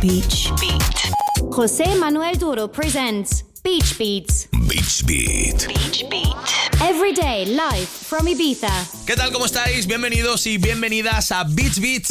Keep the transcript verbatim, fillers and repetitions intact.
Beach Beat. José Manuel Duro presents Beach Beats. Beach Beat. Beach Beat. Every day live from Ibiza. ¿Qué tal? ¿Cómo estáis? Bienvenidos y bienvenidas a Beach Beats,